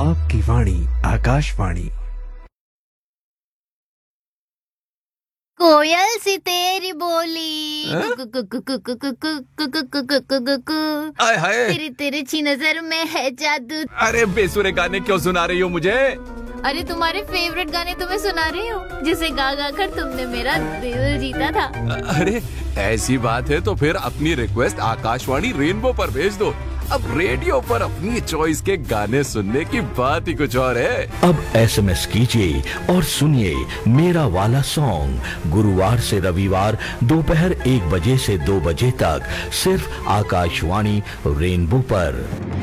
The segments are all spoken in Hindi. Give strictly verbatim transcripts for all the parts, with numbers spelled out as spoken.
आपकी वाणी आकाशवाणी। कोयल सी तेरी बोली, आय हाय, तेरी तिरछी नजर में है जादू। अरे बेसुरे गाने क्यों सुना रही हो मुझे? अरे तुम्हारे फेवरेट गाने तुम्हें सुना रही हूँ, जिसे गा गा कर तुमने मेरा दिल जीता था। अरे ऐसी बात है तो फिर अपनी रिक्वेस्ट आकाशवाणी रेनबो पर भेज दो। अब रेडियो पर अपनी चॉइस के गाने सुनने की बात ही कुछ और है। अब एसएमएस कीजिए और सुनिए मेरा वाला सॉन्ग गुरुवार से रविवार दोपहर एक बजे से दो बजे तक सिर्फ आकाशवाणी रेनबो पर।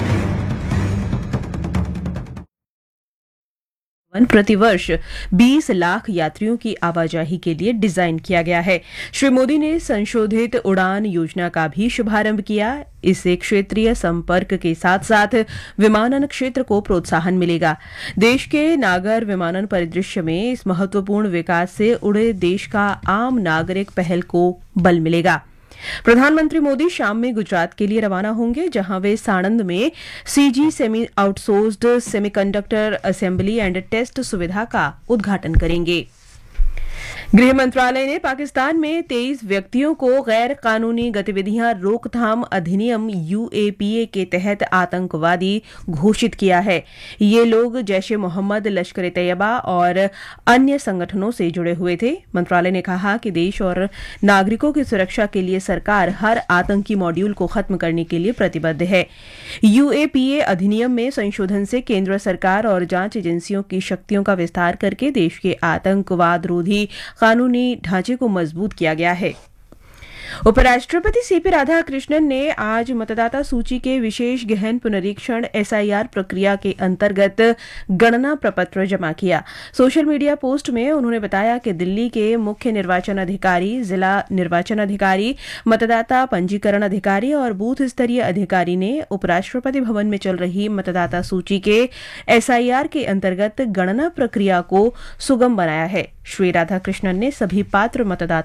प्रतिवर्ष बीस लाख यात्रियों की आवाजाही के लिए डिजाइन किया गया है। श्री मोदी ने संशोधित उड़ान योजना का भी शुभारंभ किया। इससे क्षेत्रीय संपर्क के साथ साथ विमानन क्षेत्र को प्रोत्साहन मिलेगा। देश के नागर विमानन परिदृश्य में इस महत्वपूर्ण विकास से उड़े देश का आम नागरिक पहल को बल मिलेगा। प्रधानमंत्री मोदी शाम में गुजरात के लिए रवाना होंगे, जहां वे साणंद में CG semi outsourced semiconductor assembly and test सुविधा का उद्घाटन करेंगे। गृह मंत्रालय ने पाकिस्तान में तेईस व्यक्तियों को गैर कानूनी गतिविधियां रोकथाम अधिनियम यूएपीए के तहत आतंकवादी घोषित किया है। ये लोग जैश ए मोहम्मद, लश्कर ए तैयबा और अन्य संगठनों से जुड़े हुए थे। मंत्रालय ने कहा कि देश और नागरिकों की सुरक्षा के लिए सरकार हर आतंकी मॉड्यूल को खत्म करने के लिए प्रतिबद्ध है। यूएपीए अधिनियम में संशोधन से केंद्र सरकार और जांच एजेंसियों की शक्तियों का विस्तार करके देश के आतंकवाद रोधी कानूनी ढांचे को मजबूत किया गया है। उपराष्ट्रपति सीपी राधाकृष्णन ने आज मतदाता सूची के विशेष गहन पुनरीक्षण एसआईआर प्रक्रिया के अंतर्गत गणना प्रपत्र जमा किया। सोशल मीडिया पोस्ट में उन्होंने बताया कि दिल्ली के मुख्य निर्वाचन अधिकारी, जिला निर्वाचन अधिकारी, मतदाता पंजीकरण अधिकारी और बूथ स्तरीय अधिकारी ने उपराष्ट्रपति भवन में चल रही मतदाता सूची के एसआईआर के अंतर्गत गणना प्रक्रिया को सुगम बनाया है। श्री राधाकृष्णन ने सभी पात्र मतदाता